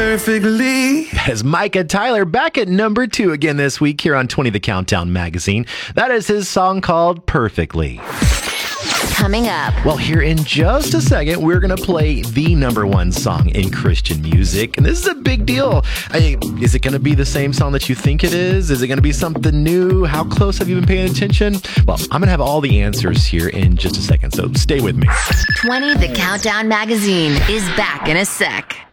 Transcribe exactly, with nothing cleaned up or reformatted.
perfectly. That is Micah Tyler back at number two again this week here on twenty The Countdown magazine. That is his song called Perfectly. Coming up. Well, here in just a second, we're going to play the number one song in Christian music. And this is a big deal. I, is it going to be the same song that you think it is? Is it going to be something new? How close have you been paying attention? Well, I'm going to have all the answers here in just a second, so stay with me. twenty The Countdown magazine is back in a sec.